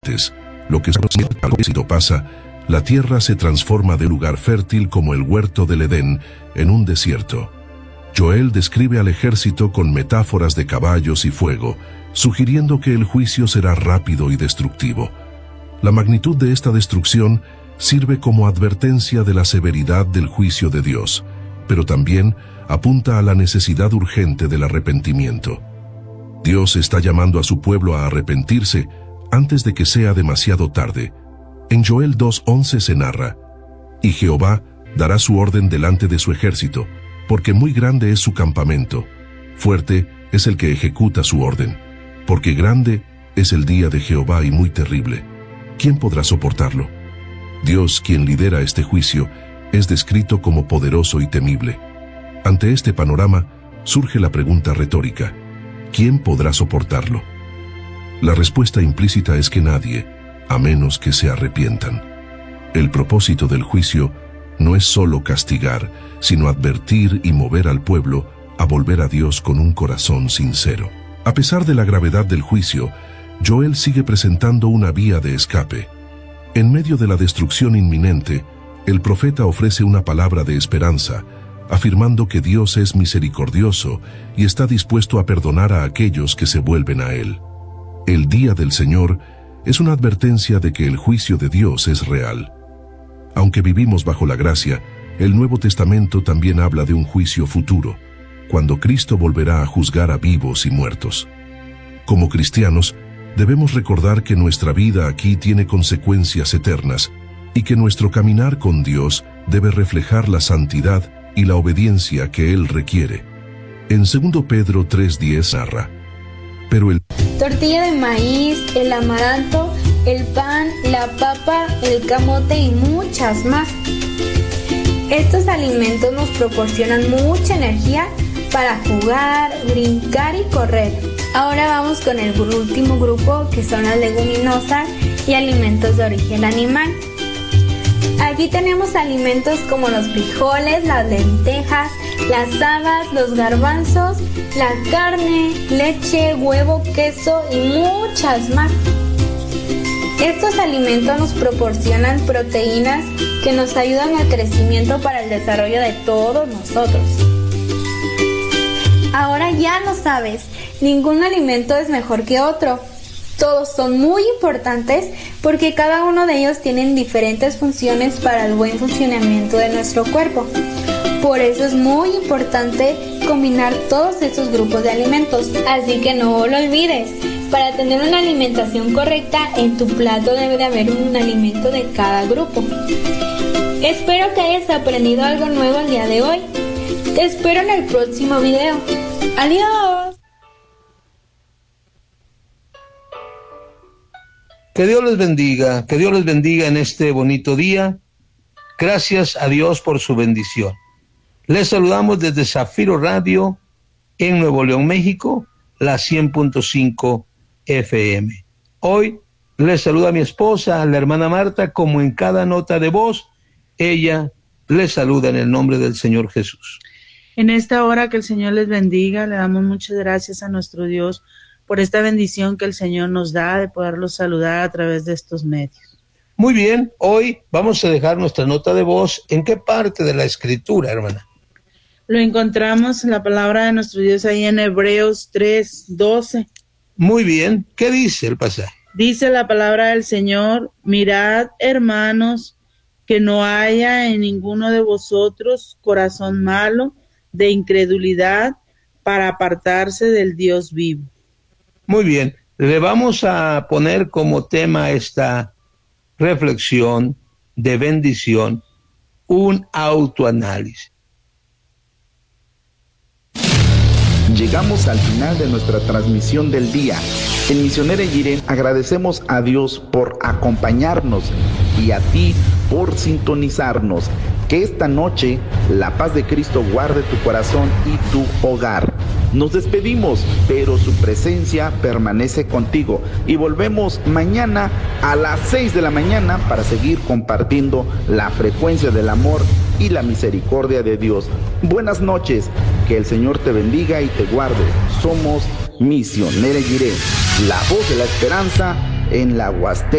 partes. Lo que al éxito pasa, la tierra se transforma de lugar fértil como el huerto del Edén en un desierto. Joel describe al ejército con metáforas de caballos y fuego, sugiriendo que el juicio será rápido y destructivo. La magnitud de esta destrucción sirve como advertencia de la severidad del juicio de Dios, pero también apunta a la necesidad urgente del arrepentimiento. Dios está llamando a su pueblo a arrepentirse antes de que sea demasiado tarde. En Joel 2:11 se narra: «Y Jehová dará su orden delante de su ejército, porque muy grande es su campamento. Fuerte es el que ejecuta su orden, porque grande es el día de Jehová y muy terrible. ¿Quién podrá soportarlo?». Dios, quien lidera este juicio, es descrito como poderoso y temible. Ante este panorama, surge la pregunta retórica: ¿quién podrá soportarlo? La respuesta implícita es que nadie, a menos que se arrepientan. El propósito del juicio no es solo castigar, sino advertir y mover al pueblo a volver a Dios con un corazón sincero. A pesar de la gravedad del juicio, Joel sigue presentando una vía de escape. En medio de la destrucción inminente, el profeta ofrece una palabra de esperanza, afirmando que Dios es misericordioso y está dispuesto a perdonar a aquellos que se vuelven a Él. El día del Señor es una advertencia de que el juicio de Dios es real. Aunque vivimos bajo la gracia, el Nuevo Testamento también habla de un juicio futuro, cuando Cristo volverá a juzgar a vivos y muertos. Como cristianos, debemos recordar que nuestra vida aquí tiene consecuencias eternas y que nuestro caminar con Dios debe reflejar la santidad y la obediencia que Él requiere. En 2 Pedro 3:10 narra: «Pero el tortilla de maíz, el amaranto, el pan, la papa, el camote y muchas más. Estos alimentos nos proporcionan mucha energía para jugar, brincar y correr». Ahora vamos con el último grupo, que son las leguminosas y alimentos de origen animal. Aquí tenemos alimentos como los frijoles, las lentejas, las habas, los garbanzos, la carne, leche, huevo, queso y muchas más. Estos alimentos nos proporcionan proteínas que nos ayudan al crecimiento para el desarrollo de todos nosotros. Ahora ya lo sabes, ningún alimento es mejor que otro. Todos son muy importantes porque cada uno de ellos tiene diferentes funciones para el buen funcionamiento de nuestro cuerpo. Por eso es muy importante combinar todos estos grupos de alimentos, así que no lo olvides. Para tener una alimentación correcta, en tu plato debe de haber un alimento de cada grupo. Espero que hayas aprendido algo nuevo el día de hoy. Te espero en el próximo video. ¡Adiós! Que Dios les bendiga en este bonito día. Gracias a Dios por su bendición. Les saludamos desde Zafiro Radio en Nuevo León, México, la 100.5 FM. Hoy les saluda a mi esposa, la hermana Marta, como en cada nota de voz, ella les saluda en el nombre del Señor Jesús. En esta hora que el Señor les bendiga, le damos muchas gracias a nuestro Dios por esta bendición que el Señor nos da de poderlos saludar a través de estos medios. Muy bien, hoy vamos a dejar nuestra nota de voz. ¿En qué parte de la Escritura, hermana? Lo encontramos en la palabra de nuestro Dios ahí en Hebreos 3:12. Muy bien, ¿qué dice el pasaje? Dice la palabra del Señor: mirad, hermanos, que no haya en ninguno de vosotros corazón malo de incredulidad para apartarse del Dios vivo. Muy bien, le vamos a poner como tema esta reflexión de bendición, un autoanálisis. Llegamos al final de nuestra transmisión del día. En Misionera Jiré agradecemos a Dios por acompañarnos y a ti por sintonizarnos. Que esta noche la paz de Cristo guarde tu corazón y tu hogar. Nos despedimos, pero su presencia permanece contigo y volvemos mañana a las 6 de la mañana para seguir compartiendo la frecuencia del amor y la misericordia de Dios. Buenas noches, que el Señor te bendiga y te guarde. Somos Misionera Jiré, la voz de la esperanza en la Huasteca.